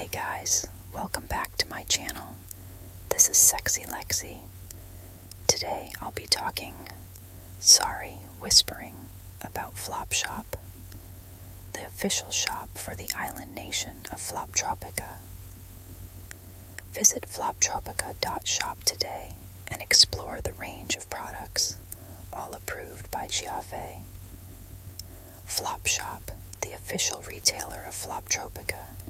Hey guys, welcome back to my channel. This is Sexy Lexi. Today I'll be whispering about Flopshop, the official shop for the island nation of Floptropica. Visit floptropica.shop today and explore the range of products, all approved by Giave. Flopshop, the official retailer of Floptropica,